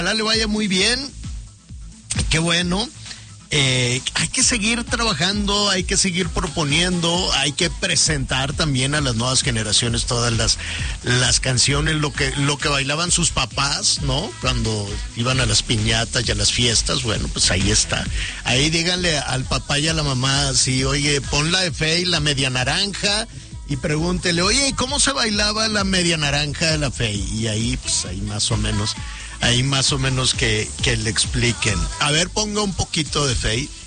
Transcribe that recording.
Ojalá le vaya muy bien. Qué bueno. Hay que seguir trabajando, hay que seguir proponiendo, hay que presentar también a las nuevas generaciones todas las canciones, lo que bailaban sus papás, ¿no? Cuando iban a las piñatas y a las fiestas. Bueno, pues ahí está. Ahí díganle al papá y a la mamá, sí, oye, pon la de Fey, la media naranja, y pregúntele, oye, ¿cómo se bailaba la media naranja de la Fey? Y ahí, pues ahí más o menos que le expliquen. A ver, ponga un poquito de Fey.